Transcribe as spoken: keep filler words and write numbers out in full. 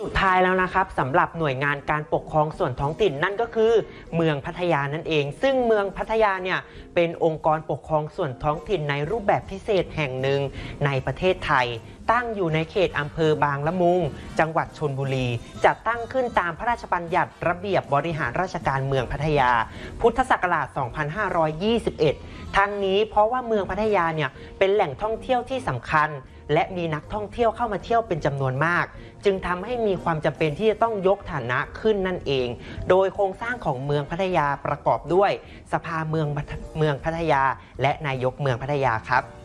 สุดท้ายแล้วนะครับสำหรับหน่วยงานการปกครองส่วนท้องถิ่นนั่นก็คือเมืองพัทยานั่นเองซึ่งเมืองพัทยาเนี่ยเป็นองค์กรปกครองส่วนท้องถิ่นในรูปแบบพิเศษแห่งหนึ่งในประเทศไทยตั้งอยู่ในเขตอำเภอบางละมุงจังหวัดชลบุรีจัดตั้งขึ้นตามพระราชบัญญัติระเบียบบริหารราชการเมืองพัทยาพุทธศักราช สองพันห้าร้อยยี่สิบเอ็ด ทั้งนี้เพราะว่าเมืองพัทยาเนี่ยเป็นแหล่งท่องเที่ยวที่สำคัญและมีนักท่องเที่ยวเข้ามาเที่ยวเป็นจำนวนมากจึงทำให้มีความจำเป็นที่จะต้องยกฐานะขึ้นนั่นเองโดยโครงสร้างของเมืองพัทยาประกอบด้วยสภาเมืองเมืองพัทยาและนายกเมืองพัทยาครับ